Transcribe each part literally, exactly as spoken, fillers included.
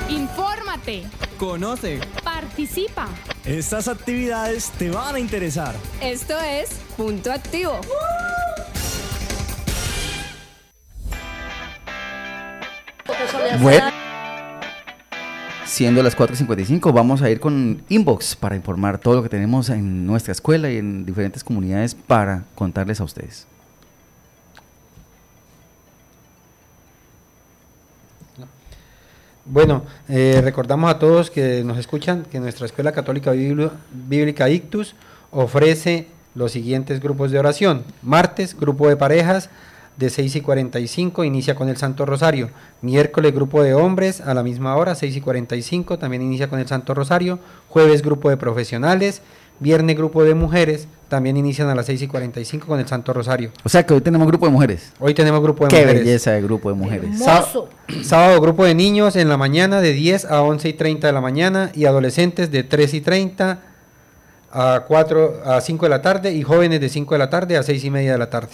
Infórmate. Conoce. Participa. Estas actividades te van a interesar. Esto es Punto Activo. Bueno, siendo las cuatro y cincuenta y cinco, vamos a ir con Inbox para informar todo lo que tenemos en nuestra escuela y en diferentes comunidades para contarles a ustedes. Bueno, eh, recordamos a todos que nos escuchan que nuestra Escuela Católica Bíblica Ictus ofrece los siguientes grupos de oración. Martes, grupo de parejas de seis y cuarenta y cinco, inicia con el Santo Rosario. Miércoles, grupo de hombres a la misma hora, seis y cuarenta y cinco, también inicia con el Santo Rosario. Jueves, grupo de profesionales. Viernes, grupo de mujeres, también inician a las seis y cuarenta y cinco con el Santo Rosario. O sea que hoy tenemos grupo de mujeres. Hoy tenemos grupo de Qué mujeres. Qué belleza de grupo de mujeres. Sábado, sábado, grupo de niños en la mañana de diez a once y treinta de la mañana y adolescentes de tres y treinta a cuatro a cinco de la tarde y jóvenes de cinco de la tarde a seis y media de la tarde.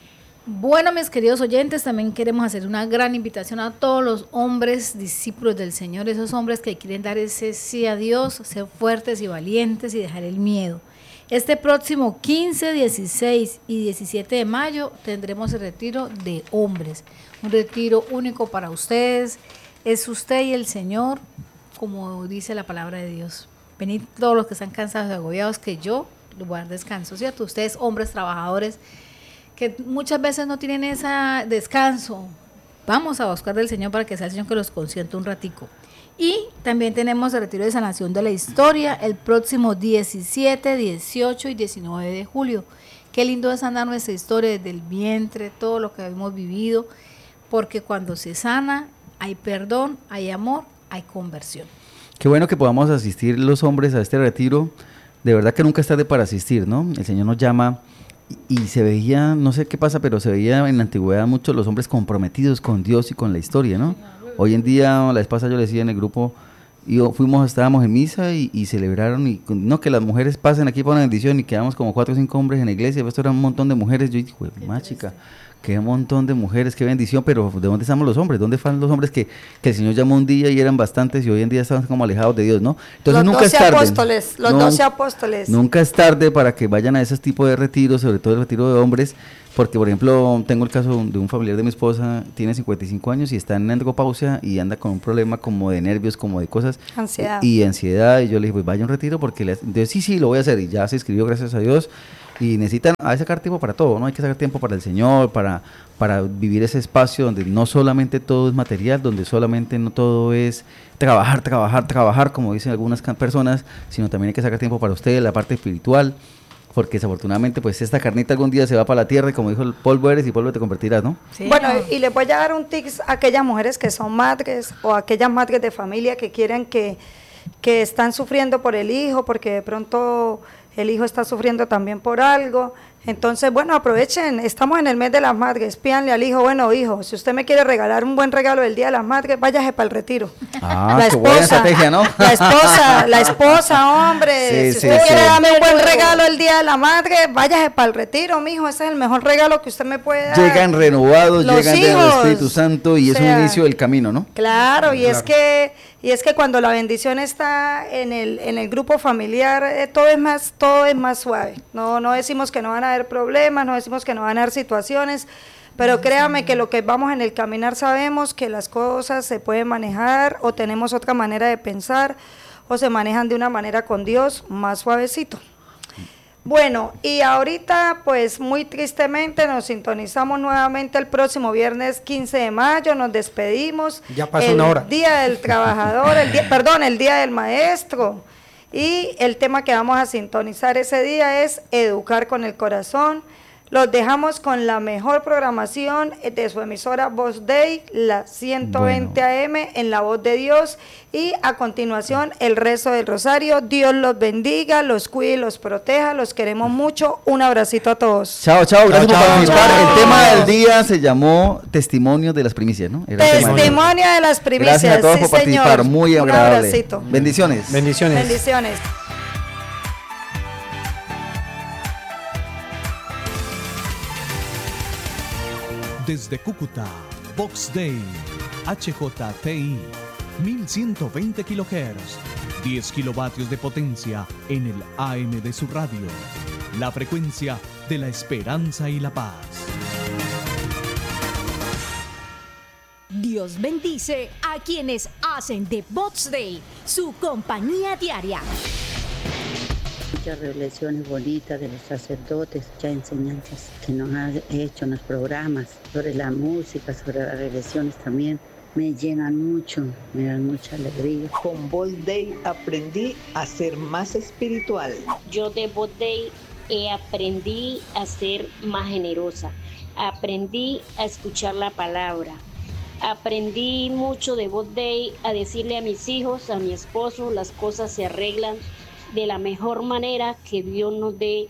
Bueno, mis queridos oyentes, también queremos hacer una gran invitación a todos los hombres discípulos del Señor, esos hombres que quieren dar ese sí a Dios, ser fuertes y valientes y dejar el miedo. Este próximo quince, dieciséis y diecisiete de mayo tendremos el retiro de hombres, un retiro único para ustedes, es usted y el Señor, como dice la palabra de Dios. Venid todos los que están cansados y agobiados, que yo les voy a dar descanso, ¿cierto? Ustedes, hombres trabajadores, que muchas veces no tienen ese descanso, vamos a buscar del Señor para que sea el Señor que los consienta un ratico. Y también tenemos el retiro de sanación de la historia el próximo diecisiete, dieciocho y diecinueve de julio. Qué lindo es sanar nuestra historia desde el vientre, todo lo que hemos vivido, porque cuando se sana hay perdón, hay amor, hay conversión. Qué bueno que podamos asistir los hombres a este retiro, de verdad que nunca es tarde para asistir, ¿no? El Señor nos llama. Y se veía, no sé qué pasa, pero se veía en la antigüedad mucho los hombres comprometidos con Dios y con la historia, ¿no? Hoy en día, la vez pasada yo le decía en el grupo, y fuimos, estábamos en misa y, y celebraron, y no que las mujeres pasen aquí para una bendición y quedamos como cuatro o cinco hombres en la iglesia, esto era un montón de mujeres, yo dije, más chica, qué montón de mujeres, qué bendición, pero ¿de dónde estamos los hombres? ¿Dónde están los hombres que, que el Señor llamó un día y eran bastantes y hoy en día están como alejados de Dios, ¿no? Entonces los nunca es tarde. Apóstoles, los no, doce apóstoles. Nunca es tarde para que vayan a esos tipos de retiros, sobre todo el retiro de hombres, porque por ejemplo tengo el caso de un familiar de mi esposa, tiene cincuenta y cinco años y está en andropausia y anda con un problema como de nervios, como de cosas. Ansiedad. Y, y ansiedad, y yo le dije, pues vaya a un retiro porque le, entonces sí, sí, lo voy a hacer y ya se inscribió, gracias a Dios. Y necesitan, hay que sacar tiempo para todo, ¿no? Hay que sacar tiempo para el Señor, para, para vivir ese espacio donde no solamente todo es material, donde solamente no todo es trabajar, trabajar, trabajar, como dicen algunas personas, sino también hay que sacar tiempo para usted, la parte espiritual, porque desafortunadamente pues esta carnita algún día se va para la tierra y como dijo, el polvo eres y polvo te convertirás, ¿no? Sí, bueno, no. Y les voy a dar un tips a aquellas mujeres que son madres o a aquellas madres de familia que quieren que, que están sufriendo por el hijo, porque de pronto el hijo está sufriendo también por algo. Entonces, bueno, aprovechen, estamos en el mes de las madres, pídanle al hijo, bueno, hijo, si usted me quiere regalar un buen regalo del Día de las Madres, váyase para el retiro. Ah, la esposa, qué buena estrategia, ¿no? La esposa, la esposa, hombre, sí, si sí, usted sí, quiere sí. darme un buen regalo el Día de la Madre, váyase para el retiro, mijo, ese es el mejor regalo que usted me puede dar. Llegan renovados, Los llegan hijos, del Espíritu Santo y o es sea, un inicio del camino, ¿no? Claro, y claro. es que y es que cuando la bendición está en el en el grupo familiar, eh, todo es más todo es más suave. No no decimos que no van a haber problemas, no decimos que no van a haber situaciones, pero créame que lo que vamos en el caminar sabemos que las cosas se pueden manejar o tenemos otra manera de pensar o se manejan de una manera con Dios más suavecito. Bueno, y ahorita pues muy tristemente nos sintonizamos nuevamente el próximo viernes quince de mayo, nos despedimos. Ya pasó el una hora. Día del Trabajador, el día, perdón, el Día del Maestro. Y el tema que vamos a sintonizar ese día es Educar con el Corazón. Los dejamos con la mejor programación de su emisora Voz Day, la ciento veinte bueno. A M en La Voz de Dios. Y a continuación el rezo del rosario. Dios los bendiga, los cuide y los proteja. Los queremos mucho. Un abracito a todos. Chao, chao. Gracias chao, por participar. chao. El tema del día se llamó Testimonio de las Primicias, ¿no? Era Testimonio de las Primicias. Gracias a todos sí, por participar. Señor. Muy Un agradable. abracito. Bendiciones. Bendiciones. Bendiciones. Desde Cúcuta, Vox Day, H J T I, mil ciento veinte kilohertz, diez kilovatios de potencia en el A M de su radio. La frecuencia de la esperanza y la paz. Dios bendice a quienes hacen de Box Day su compañía diaria. Muchas revelaciones bonitas de los sacerdotes, muchas enseñanzas que nos han hecho en los programas, sobre la música, sobre las revelaciones también. Me llenan mucho, me dan mucha alegría. Con Box Day aprendí a ser más espiritual. Yo de Box Day eh, aprendí a ser más generosa, aprendí a escuchar la palabra. Aprendí mucho de Box Day a decirle a mis hijos, a mi esposo, las cosas se arreglan de la mejor manera, que Dios nos dé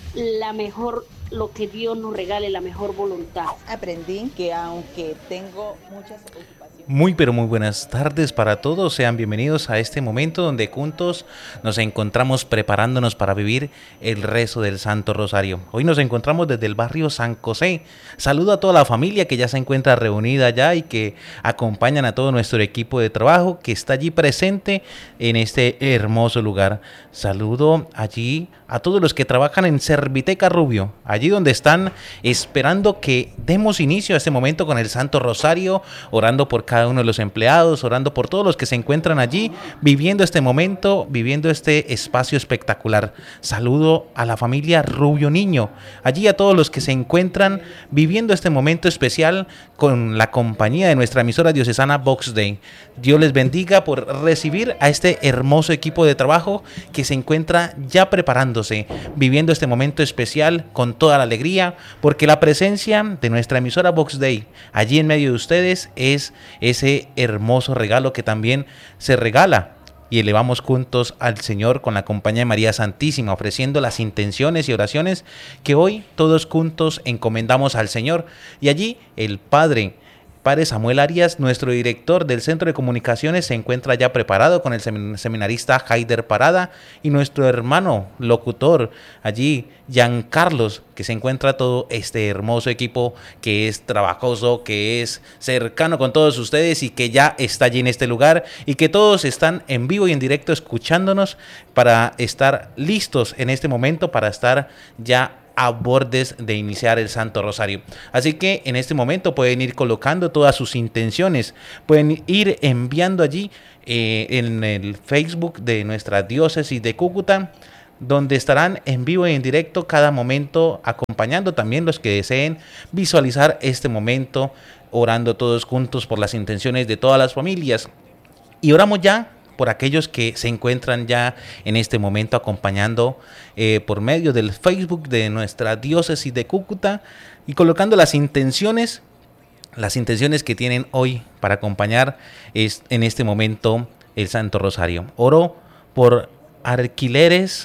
la mejor, lo que Dios nos regale, la mejor voluntad. Aprendí que aunque tengo muchas ocupaciones. Muy pero muy buenas tardes para todos, sean bienvenidos a este momento donde juntos nos encontramos preparándonos para vivir el rezo del Santo Rosario. Hoy nos encontramos desde el barrio San José. Saludo a toda la familia que ya se encuentra reunida allá y que acompañan a todo nuestro equipo de trabajo que está allí presente en este hermoso lugar. Saludo allí a todos los que trabajan en Serviteca Rubio, allí donde están esperando que demos inicio a este momento con el Santo Rosario, orando por cada uno de los empleados, orando por todos los que se encuentran allí, viviendo este momento, viviendo este espacio espectacular. Saludo a la familia Rubio Niño, allí a todos los que se encuentran viviendo este momento especial con la compañía de nuestra emisora diocesana Box Day. Dios les bendiga por recibir a este hermoso equipo de trabajo que se encuentra ya preparándose, viviendo este momento especial con toda la alegría, porque la presencia de nuestra emisora Box Day allí en medio de ustedes es ese hermoso regalo que también se regala y elevamos juntos al Señor con la compañía de María Santísima, ofreciendo las intenciones y oraciones que hoy todos juntos encomendamos al Señor. Y allí el Padre Padre Samuel Arias, nuestro director del Centro de Comunicaciones, se encuentra ya preparado con el seminarista Haider Parada y nuestro hermano locutor allí, Giancarlos, que se encuentra todo este hermoso equipo que es trabajoso, que es cercano con todos ustedes y que ya está allí en este lugar y que todos están en vivo y en directo escuchándonos para estar listos en este momento, para estar ya a bordes de iniciar el Santo Rosario. Así que en este momento pueden ir colocando todas sus intenciones, pueden ir enviando allí eh, en el Facebook de nuestra diócesis de Cúcuta, donde estarán en vivo y en directo cada momento, acompañando también los que deseen visualizar este momento, orando todos juntos por las intenciones de todas las familias. Y oramos ya por aquellos que se encuentran ya en este momento acompañando eh, por medio del Facebook de nuestra diócesis de Cúcuta y colocando las intenciones, las intenciones que tienen hoy para acompañar es, en este momento el Santo Rosario. Oro por Alquileres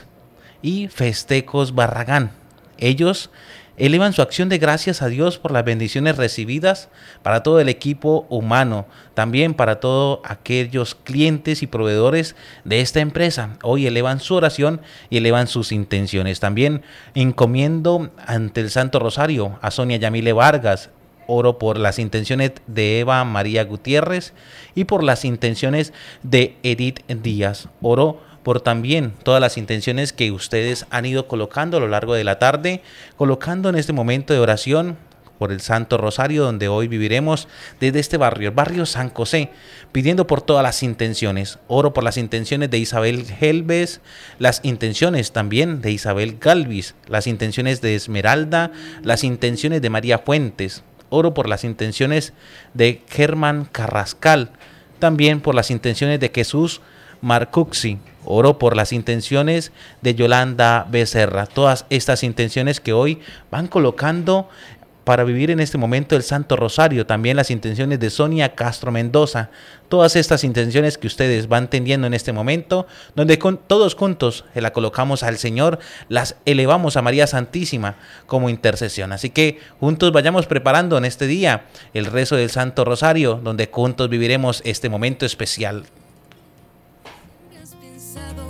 y Festejos Barragán. Ellos elevan su acción de gracias a Dios por las bendiciones recibidas para todo el equipo humano, también para todos aquellos clientes y proveedores de esta empresa. Hoy elevan su oración y elevan sus intenciones. También encomiendo ante el Santo Rosario a Sonia Yamile Vargas. Oro por las intenciones de Eva María Gutiérrez y por las intenciones de Edith Díaz. Oro por también todas las intenciones que ustedes han ido colocando a lo largo de la tarde, colocando en este momento de oración por el Santo Rosario, donde hoy viviremos desde este barrio, el barrio San José, pidiendo por todas las intenciones. Oro por las intenciones de Isabel Helves, las intenciones también de Isabel Galvis, las intenciones de Esmeralda, las intenciones de María Fuentes. Oro por las intenciones de Germán Carrascal, también por las intenciones de Jesús Marcuxi. Oro por las intenciones de Yolanda Becerra. Todas estas intenciones que hoy van colocando para vivir en este momento el Santo Rosario. También las intenciones de Sonia Castro Mendoza. Todas estas intenciones que ustedes van teniendo en este momento, donde con todos juntos se la colocamos al Señor, las elevamos a María Santísima como intercesión. Así que juntos vayamos preparando en este día el rezo del Santo Rosario, donde juntos viviremos este momento especial.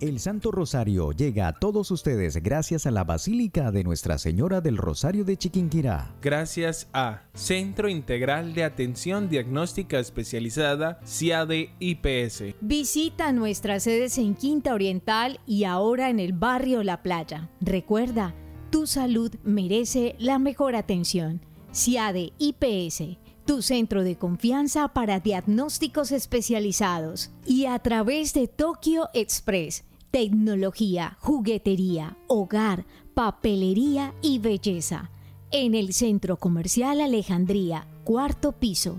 El Santo Rosario llega a todos ustedes gracias a la Basílica de Nuestra Señora del Rosario de Chiquinquirá. Gracias a Centro Integral de Atención Diagnóstica Especializada, C I A D I P S. Visita nuestras sedes en Quinta Oriental y ahora en el barrio La Playa. Recuerda, tu salud merece la mejor atención. C I A D I P S, tu centro de confianza para diagnósticos especializados. Y a través de Tokyo Express, tecnología, juguetería, hogar, papelería y belleza. En el Centro Comercial Alejandría, cuarto piso.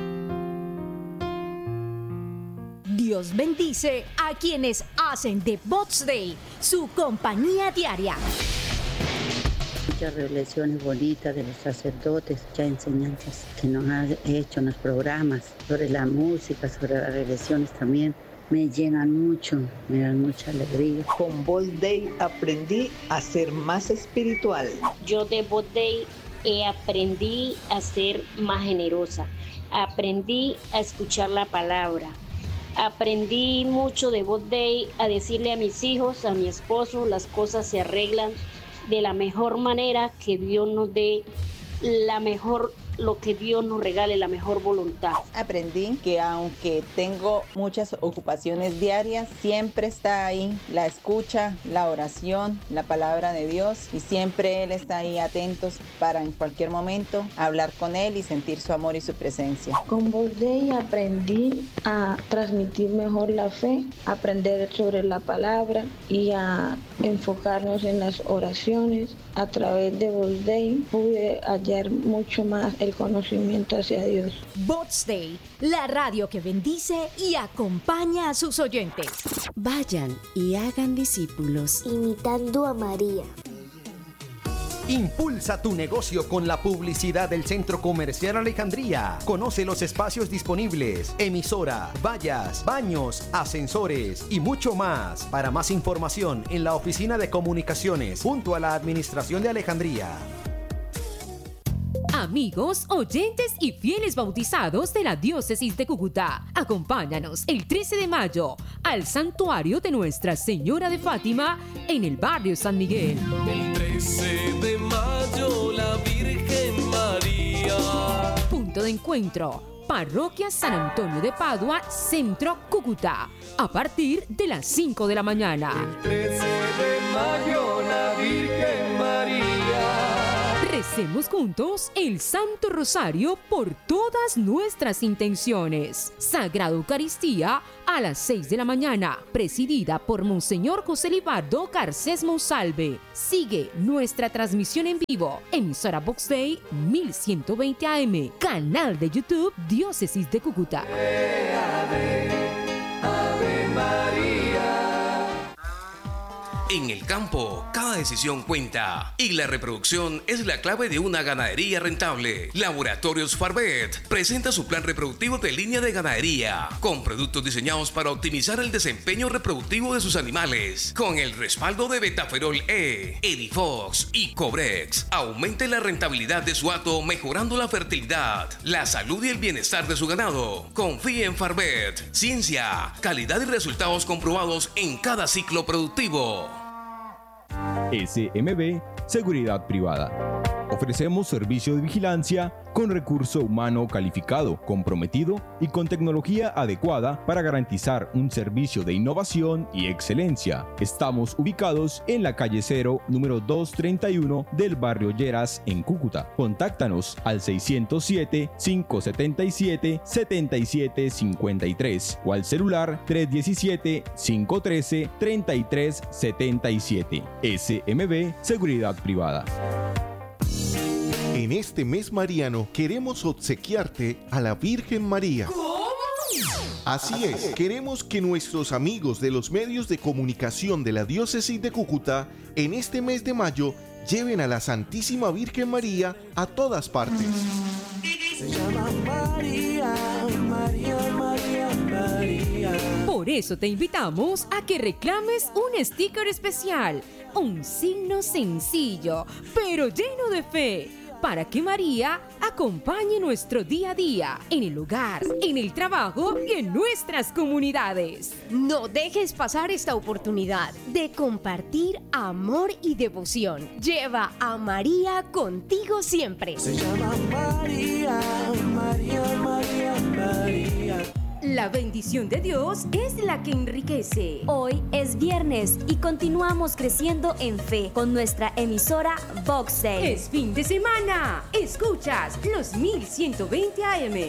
Dios bendice a quienes hacen de Bots Day su compañía diaria. Muchas revelaciones bonitas de los sacerdotes, muchas enseñanzas que nos han hecho en los programas, sobre la música, sobre las revelaciones también. Me llenan mucho, me dan mucha alegría. Con Bots Day aprendí a ser más espiritual. Yo de Bots Day eh, aprendí a ser más generosa. Aprendí a escuchar la palabra. Aprendí mucho de Bots Day a decirle a mis hijos, a mi esposo, las cosas se arreglan de la mejor manera, que Dios nos dé la mejor, lo que Dios nos regale, la mejor voluntad. Aprendí que aunque tengo muchas ocupaciones diarias, siempre está ahí la escucha, la oración, la palabra de Dios, y siempre Él está ahí atentos para en cualquier momento hablar con Él y sentir su amor y su presencia. Con Bots Day aprendí a transmitir mejor la fe, aprender sobre la palabra y a enfocarnos en las oraciones. A través de Bots Day pude hallar mucho más el conocimiento hacia Dios. Bots Day, la radio que bendice y acompaña a sus oyentes. Vayan y hagan discípulos, imitando a María. Impulsa tu negocio con la publicidad del Centro Comercial Alejandría. Conoce los espacios disponibles, emisora, vallas, baños, ascensores y mucho más. Para más información, en la oficina de comunicaciones junto a la Administración de Alejandría. Amigos, oyentes y fieles bautizados de la Diócesis de Cúcuta, acompáñanos el trece de mayo al Santuario de Nuestra Señora de Fátima en el barrio San Miguel. El trece de mayo, la Virgen María. Punto de encuentro: Parroquia San Antonio de Padua, Centro Cúcuta, a partir de las cinco de la mañana. El trece de mayo, la Virgen María. Recemos juntos el Santo Rosario por todas nuestras intenciones. Sagrada Eucaristía a las seis de la mañana, presidida por Monseñor José Libardo Garcés Monsalve. Sigue nuestra transmisión en vivo, emisora Bots Day mil ciento veinte A M, canal de YouTube Diócesis de Cúcuta. Ave, Ave María. En el campo, cada decisión cuenta y la reproducción es la clave de una ganadería rentable. Laboratorios Farbet presenta su plan reproductivo de línea de ganadería con productos diseñados para optimizar el desempeño reproductivo de sus animales. Con el respaldo de Betaferol E, Edifox y Cobrex, aumente la rentabilidad de su hato mejorando la fertilidad, la salud y el bienestar de su ganado. Confíe en Farbet, ciencia, calidad y resultados comprobados en cada ciclo productivo. S M B Seguridad Privada. Ofrecemos servicio de vigilancia con recurso humano calificado, comprometido y con tecnología adecuada para garantizar un servicio de innovación y excelencia. Estamos ubicados en la calle cero, número doscientos treinta y uno del barrio Lleras, en Cúcuta. Contáctanos al seiscientos siete, quinientos setenta y siete, setenta y siete cincuenta y tres o al celular trescientos diecisiete, quinientos trece, treinta y tres setenta y siete. S M B Seguridad Privada. En este mes mariano queremos obsequiarte a la Virgen María. ¿Cómo? Así es, queremos que nuestros amigos de los medios de comunicación de la Diócesis de Cúcuta en este mes de mayo lleven a la Santísima Virgen María a todas partes. Se llama María, María, María, María. Por eso te invitamos a que reclames un sticker especial, un signo sencillo, pero lleno de fe. para que María acompañe nuestro día a día, en el hogar, en el trabajo y en nuestras comunidades. No dejes pasar esta oportunidad de compartir amor y devoción. Lleva a María contigo siempre. Se llama María, María, María, María. La bendición de Dios es la que enriquece. Hoy es viernes y continuamos creciendo en fe con nuestra emisora Vox Day. Es fin de semana. Escuchas los mil ciento veinte A M.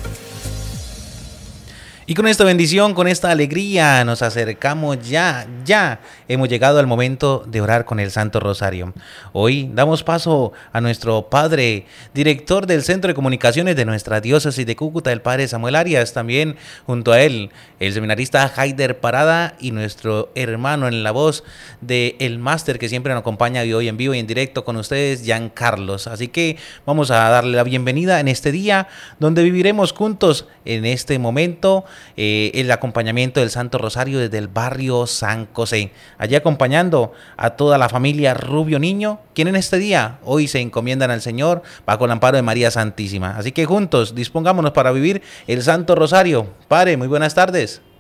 Y con esta bendición, con esta alegría, nos acercamos ya, ya hemos llegado al momento de orar con el Santo Rosario. Hoy damos paso a nuestro padre, director del Centro de Comunicaciones de nuestra diócesis de Cúcuta, el padre Samuel Arias, también junto a él, el seminarista Haider Parada y nuestro hermano en la voz del máster que siempre nos acompaña hoy en vivo y en directo con ustedes, Jean Carlos. Así que vamos a darle la bienvenida en este día donde viviremos juntos en este momento Eh, el acompañamiento del Santo Rosario desde el barrio San José, allí acompañando a toda la familia Rubio Niño, quien en este día hoy se encomiendan al Señor bajo el amparo de María Santísima. Así que juntos dispongámonos para vivir el Santo Rosario. Padre, muy buenas tardes.